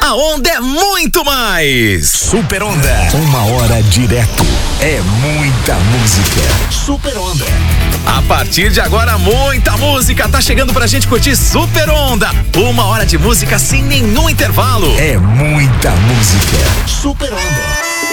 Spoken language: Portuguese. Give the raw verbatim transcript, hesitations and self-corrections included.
A onda é muito mais. Super Onda. Uma hora direto. É muita música. Super Onda. A partir de agora, muita música tá chegando pra gente curtir Super Onda. Uma hora de música sem nenhum intervalo. É muita música. Super Onda.